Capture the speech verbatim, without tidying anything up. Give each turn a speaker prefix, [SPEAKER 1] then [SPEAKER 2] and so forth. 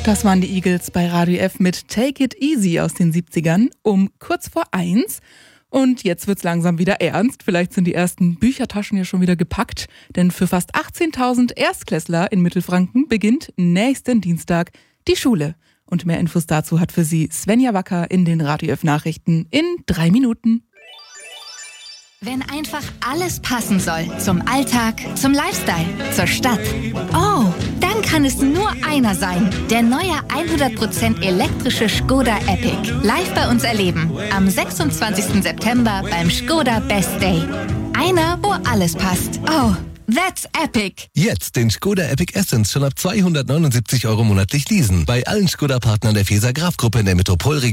[SPEAKER 1] Das waren die Eagles bei Radio F mit Take It Easy aus den siebzigern um kurz vor eins. Und jetzt wird's langsam wieder ernst. Vielleicht sind die ersten Büchertaschen ja schon wieder gepackt. Denn für fast achtzehntausend Erstklässler in Mittelfranken beginnt nächsten Dienstag die Schule. Und mehr Infos dazu hat für Sie Svenja Wacker in den Radio F Nachrichten in drei Minuten.
[SPEAKER 2] Wenn einfach alles passen soll. Zum Alltag, zum Lifestyle, zur Stadt. Oh, dann kann es nur einer sein. Der neue hundert Prozent elektrische Skoda Epic. Live bei uns erleben. Am sechsundzwanzigsten September beim Skoda Best Day. Einer, wo alles passt. Oh, that's epic.
[SPEAKER 3] Jetzt den Skoda Epic Essence schon ab zweihundertneunundsiebzig Euro monatlich leasen. Bei allen Skoda-Partnern der Feser Graf Gruppe in der Metropolregion.